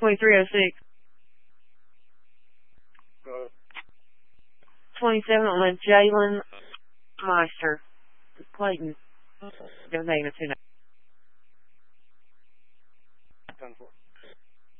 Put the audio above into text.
2306. 27 on a Jalen Meister. Clayton. Don't name it too.